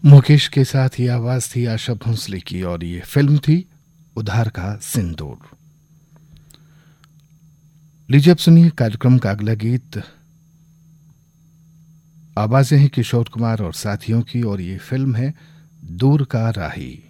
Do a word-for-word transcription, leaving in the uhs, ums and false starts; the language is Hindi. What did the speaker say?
मुकेश के साथ ये आवाज थी आशा भोंसले की और ये फिल्म थी उधार का सिंदूर। लीजिए अब सुनिए कार्यक्रम का अगला गीत। आवाजें हैं किशोर कुमार और साथियों की और ये फिल्म है दूर का राही।